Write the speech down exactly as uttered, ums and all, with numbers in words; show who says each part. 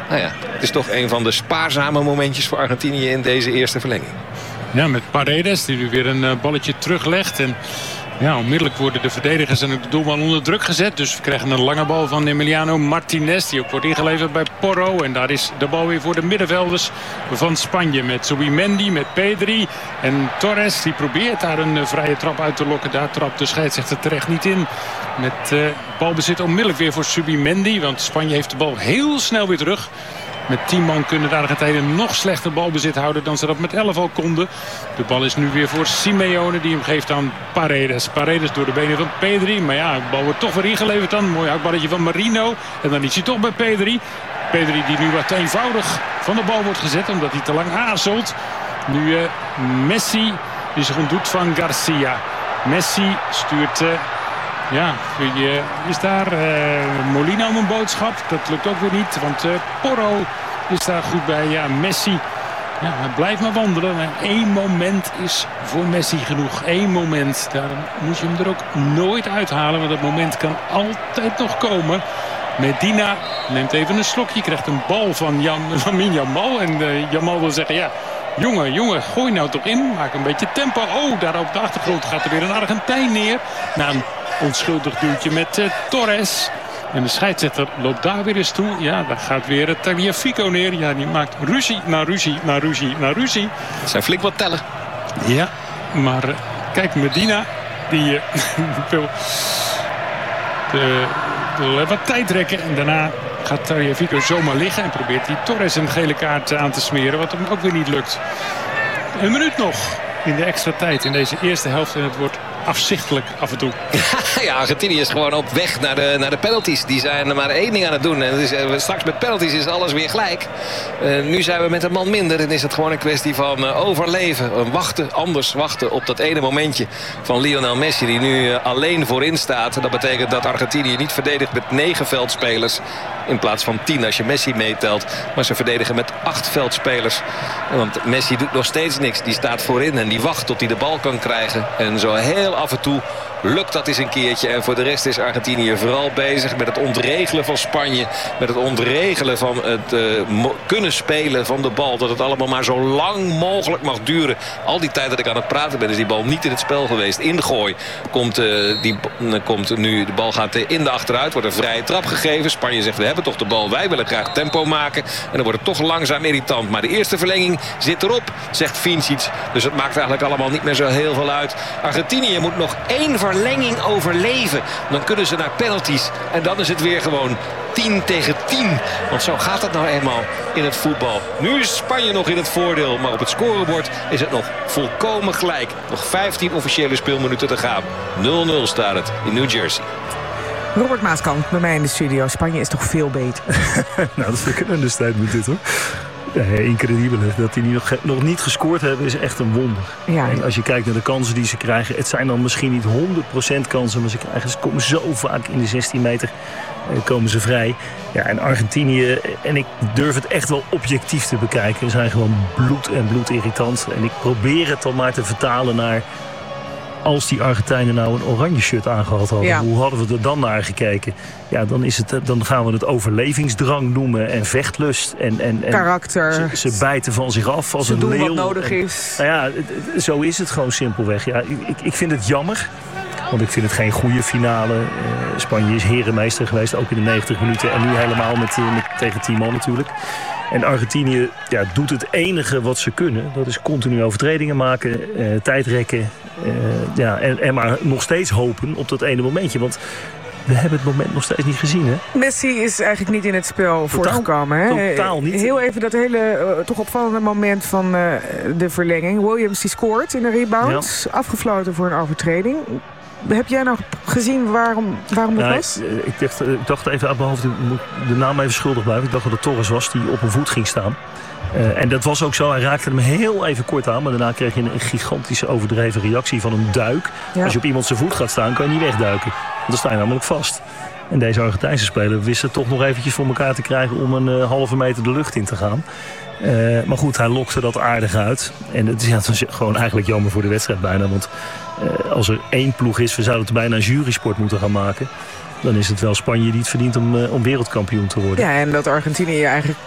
Speaker 1: nou ja, het is toch een van de spaarzame momentjes voor Argentinië in deze eerste verlenging.
Speaker 2: Ja, met Paredes die nu weer een uh, balletje teruglegt. En ja, onmiddellijk worden de verdedigers en ook de doelman onder druk gezet. Dus we krijgen een lange bal van Emiliano Martinez. Die ook wordt ingeleverd bij Porro. En daar is de bal weer voor de middenvelders van Spanje. Met Zubimendi, met Pedri en Torres. Die probeert daar een uh, vrije trap uit te lokken. Daar trapt de scheidsrechter terecht niet in. Met uh, balbezit onmiddellijk weer voor Zubimendi. Want Spanje heeft de bal heel snel weer terug. Met tien man kunnen de Argentijnen nog slechter balbezit houden dan ze dat met elf al konden. De bal is nu weer voor Simeone die hem geeft aan Paredes. Paredes door de benen van Pedri. Maar ja, de bal wordt toch weer ingeleverd dan. Mooi hakballetje van Marino. En dan is hij toch bij Pedri. Pedri die nu wat eenvoudig van de bal wordt gezet omdat hij te lang aarzelt. Nu uh, Messi die zich ontdoet van Garcia. Messi stuurt... Uh, Ja, is daar uh, Molina om een boodschap? Dat lukt ook weer niet, want uh, Porro is daar goed bij. Ja, Messi, ja, hij blijft maar wandelen. Maar één moment is voor Messi genoeg. Eén moment, daar moet je hem er ook nooit uithalen. Want dat moment kan altijd nog komen. Medina neemt even een slokje, krijgt een bal van, Jan, van Min Jamal. En uh, Jamal wil zeggen, ja... Jongen, jongen, gooi nou toch in. Maak een beetje tempo. Oh, daar op de achtergrond gaat er weer een Argentijn neer. Na een onschuldig duwtje met uh, Torres. En de scheidsrechter loopt daar weer eens toe. Ja, daar gaat weer het Tagliafico neer. Ja, die maakt ruzie na ruzie na ruzie na ruzie.
Speaker 1: Dat zijn flink wat tellen.
Speaker 2: Ja, maar uh, kijk, Medina, die uh, wil, de, wil wat tijd rekken. En daarna gaat Tagliafico zomaar liggen en probeert hij Torres een gele kaart aan te smeren. Wat hem ook weer niet lukt. Een minuut nog in de extra tijd in deze eerste helft. En het wordt afzichtelijk af en toe.
Speaker 1: Ja, Argentinië is gewoon op weg naar de, naar de penalties. Die zijn maar één ding aan het doen. En dus, uh, straks met penalties is alles weer gelijk. Uh, nu zijn we met een man minder. En is het gewoon een kwestie van uh, overleven. Uh, wachten, anders wachten op dat ene momentje van Lionel Messi. Die nu uh, alleen voorin staat. Dat betekent dat Argentinië niet verdedigt met negen veldspelers. In plaats van tien als je Messi meetelt. Maar ze verdedigen met acht veldspelers. Want Messi doet nog steeds niks. Die staat voorin en die wacht tot hij de bal kan krijgen. En zo heel af en toe lukt dat eens een keertje. En voor de rest is Argentinië vooral bezig met het ontregelen van Spanje. Met het ontregelen van het uh, kunnen spelen van de bal. Dat het allemaal maar zo lang mogelijk mag duren. Al die tijd dat ik aan het praten ben is die bal niet in het spel geweest. Ingooi komt, uh, die, uh, komt nu, de bal gaat uh, in de achteruit. Wordt een vrije trap gegeven. Spanje zegt we hebben toch de bal. Wij willen graag tempo maken. En dan wordt het toch langzaam irritant. Maar de eerste verlenging zit erop, zegt Vincic. Dus het maakt eigenlijk allemaal niet meer zo heel veel uit. Argentinië moet nog één verlenging overleven. Dan kunnen ze naar penalties. En dan is het weer gewoon tien tegen tien. Want zo gaat het nou eenmaal in het voetbal. Nu is Spanje nog in het voordeel. Maar op het scorebord is het nog volkomen gelijk. Nog vijftien officiële speelminuten te gaan. nul nul staat het in New Jersey.
Speaker 3: Robert Maaskamp bij mij in de studio. Spanje is toch veel beter.
Speaker 4: Nou, dat vind ik een understatement dit hoor. Ja, incredibel. Dat die nog, nog niet gescoord hebben is echt een wonder. Ja. En als je kijkt naar de kansen die ze krijgen. Het zijn dan misschien niet honderd procent kansen. Maar ze, krijgen, ze komen zo vaak in de zestien meter. Uh, komen ze vrij. Ja, en Argentinië. En ik durf het echt wel objectief te bekijken. Ze zijn gewoon bloed en bloed irritant. En ik probeer het dan maar te vertalen naar... Als die Argentijnen nou een oranje shirt aangehad hadden, ja. Hoe hadden we er dan naar gekeken? Ja, dan, is het, dan gaan we het overlevingsdrang noemen en vechtlust. En, en, en
Speaker 3: karakter.
Speaker 4: Ze, ze bijten van zich af als
Speaker 3: ze
Speaker 4: een
Speaker 3: doen
Speaker 4: leeuw.
Speaker 3: Wat nodig is.
Speaker 4: Nou ja, zo is het gewoon simpelweg. Ja, ik, ik vind het jammer. Want ik vind het geen goede finale. Uh, Spanje is herenmeester geweest, ook in de negentig minuten. En nu helemaal met, met, tegen tien man natuurlijk. En Argentinië ja, doet het enige wat ze kunnen. Dat is continu overtredingen maken, uh, tijd rekken. Uh, ja, en, en maar nog steeds hopen op dat ene momentje. Want we hebben het moment nog steeds niet gezien, hè?
Speaker 3: Messi is eigenlijk niet in het spel voortgekomen, hè?
Speaker 4: Totaal niet.
Speaker 3: Heel even dat hele uh, toch opvallende moment van uh, de verlenging. Williams die scoort in de rebound. Ja. Afgefloten voor een overtreding. Heb jij nou gezien waarom, waarom dat
Speaker 4: ja,
Speaker 3: was?
Speaker 4: Ik dacht, ik dacht even uit mijn hoofd, ik moet de naam even schuldig blijven. Ik dacht dat het Torres was die op een voet ging staan. Uh, en dat was ook zo. Hij raakte hem heel even kort aan. Maar daarna kreeg je een gigantische overdreven reactie van een duik. Ja. Als je op iemand zijn voet gaat staan, kan je niet wegduiken. Want dan sta je namelijk vast. En deze Argentijnse speler wist het toch nog eventjes voor elkaar te krijgen om een uh, halve meter de lucht in te gaan. Uh, maar goed, hij lokte dat aardig uit. En het is, ja, het is gewoon eigenlijk jammer voor de wedstrijd bijna. Want uh, als er één ploeg is, we zouden het bijna een jurysport moeten gaan maken. Dan is het wel Spanje die het verdient om, uh, om wereldkampioen te worden.
Speaker 3: Ja, en dat Argentinië eigenlijk